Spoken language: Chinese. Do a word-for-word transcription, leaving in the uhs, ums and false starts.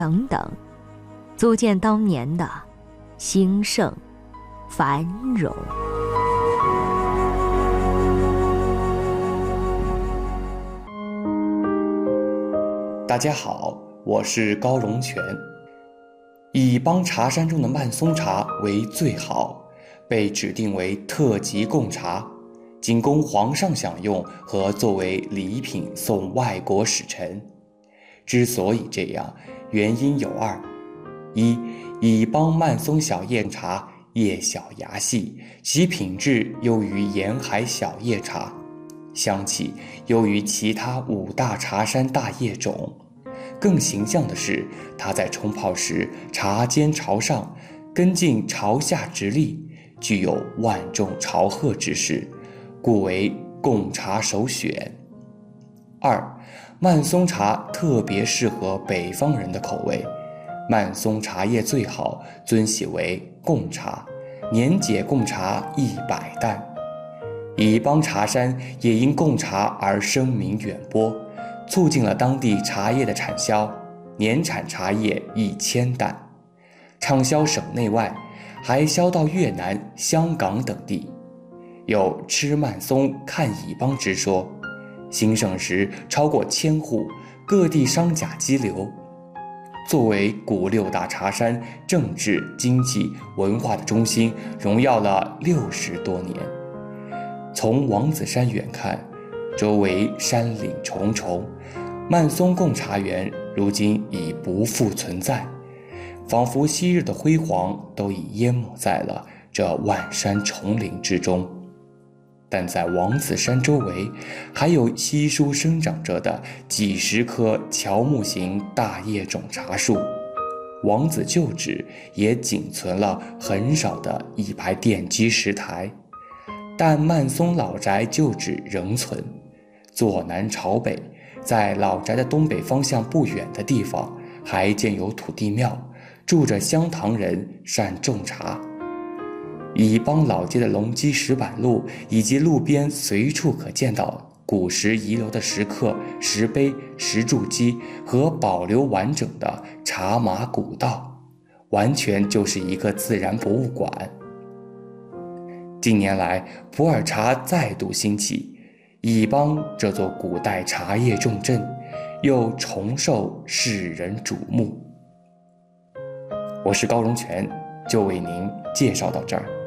等等，足见当年的兴盛繁荣。 大家好，我是高荣全。以帮茶山中的曼松茶为最好，被指定为特级贡茶，仅供皇上享用和作为礼品送外国使臣。之所以这样，原因有二：一，以帮曼松小叶茶叶小芽细，其品质优于沿海小叶茶，香气优于其他五大茶山大叶种。更形象的是，它在冲泡时茶尖朝上，根茎朝下直立，具有万众朝贺之势，故为贡茶首选。二，曼松茶特别适合北方人的口味，曼松茶叶最好，尊写为贡茶，年解贡茶一百担。以帮茶山也因贡茶而声名远播，促进了当地茶叶的产销，年产茶叶一千担，畅销省内外，还销到越南、香港等地。有吃曼松看乙帮之说，兴盛时超过千户，各地商贾激流。作为古六大茶山政治、经济、文化的中心，荣耀了六十多年。从王子山远看，周围山岭重重，曼松贡茶园如今已不复存在，仿佛昔日的辉煌都已淹没在了这万山丛林之中。但在王子山周围，还有稀疏生长着的几十棵乔木型大叶种茶树，王子旧址也仅存了很少的一排奠基石台，但曼松老宅旧址仍存。坐南朝北，在老宅的东北方向不远的地方，还建有土地庙，住着香堂人，善种茶。以帮老街的龙基石板路以及路边随处可见到古时遗留的石刻、石碑、石柱基和保留完整的茶马古道，完全就是一个自然博物馆。近年来，普洱茶再度兴起，以帮这座古代茶叶重镇又重受世人瞩目。我是高荣全，就为您介绍到这儿。